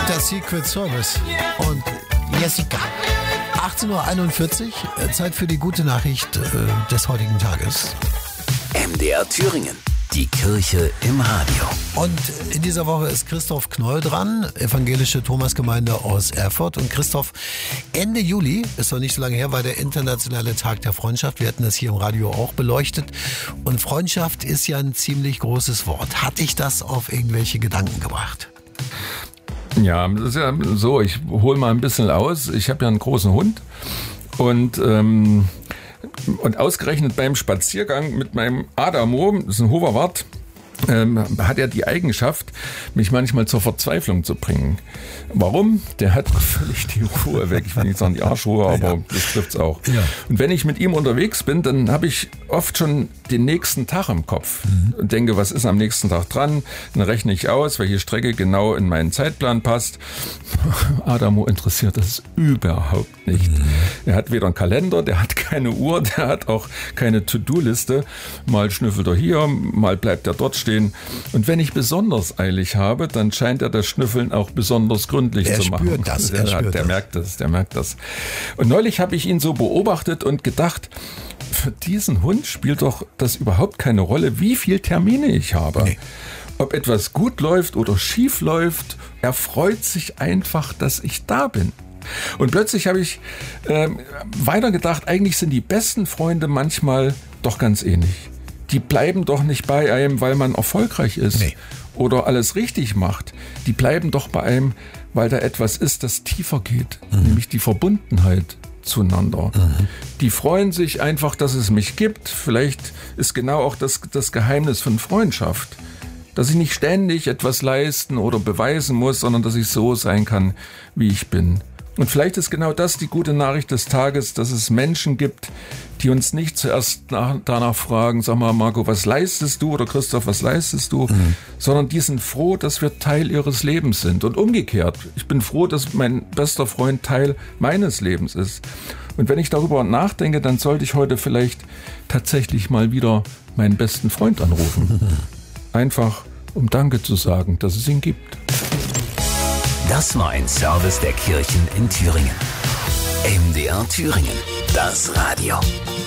Das Secret Service und Jessica. 18.41 Uhr, Zeit für die gute Nachricht des heutigen Tages. MDR Thüringen, die Kirche im Radio. Und in dieser Woche ist Christoph Knoll dran, evangelische Thomasgemeinde aus Erfurt. Und Christoph, Ende Juli, ist noch nicht so lange her, war der internationale Tag der Freundschaft. Wir hatten das hier im Radio auch beleuchtet. Und Freundschaft ist ja ein ziemlich großes Wort. Hat dich das auf irgendwelche Gedanken gebracht? Ja, das ist ja so, ich hole mal ein bisschen aus. Ich habe ja einen großen Hund und ausgerechnet beim Spaziergang mit meinem Adamo, das ist ein Hoverwart, hat er die Eigenschaft, mich manchmal zur Verzweiflung zu bringen. Warum? Der hat völlig die Ruhe weg. Ich will nicht sagen die Arschruhe, aber das trifft's auch. Ja. Und wenn ich mit ihm unterwegs bin, dann habe ich oft schon den nächsten Tag im Kopf und denke, was ist am nächsten Tag dran? Dann rechne ich aus, welche Strecke genau in meinen Zeitplan passt. Adamo interessiert das überhaupt nicht. Er hat weder einen Kalender, der hat keine Uhr, der hat auch keine To-Do-Liste. Mal schnüffelt er hier, mal bleibt er dort stehen. Und wenn ich besonders eilig habe, dann scheint er das Schnüffeln auch besonders gründlich zu machen. Der merkt das. Und neulich habe ich ihn so beobachtet und gedacht, für diesen Hund spielt doch das überhaupt keine Rolle, wie viele Termine ich habe. Nee. Ob etwas gut läuft oder schief läuft, er freut sich einfach, dass ich da bin. Und plötzlich habe ich weitergedacht, eigentlich sind die besten Freunde manchmal doch ganz ähnlich. Die bleiben doch nicht bei einem, weil man erfolgreich ist oder alles richtig macht. Die bleiben doch bei einem, weil da etwas ist, das tiefer geht, nämlich die Verbundenheit zueinander. Die freuen sich einfach, dass es mich gibt. Vielleicht ist genau auch das Geheimnis von Freundschaft, dass ich nicht ständig etwas leisten oder beweisen muss, sondern dass ich so sein kann, wie ich bin. Und vielleicht ist genau das die gute Nachricht des Tages, dass es Menschen gibt, die uns nicht zuerst danach fragen, sag mal Marco, was leistest du? Oder Christoph, was leistest du? Sondern die sind froh, dass wir Teil ihres Lebens sind. Und umgekehrt, ich bin froh, dass mein bester Freund Teil meines Lebens ist. Und wenn ich darüber nachdenke, dann sollte ich heute vielleicht tatsächlich mal wieder meinen besten Freund anrufen. Einfach, um Danke zu sagen, dass es ihn gibt. Das war ein Service der Kirchen in Thüringen. MDR Thüringen, das Radio.